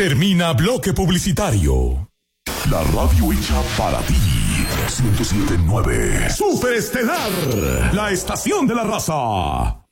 Termina bloque publicitario. La radio hecha para ti. 107.9. Superestelar. La estación de la raza.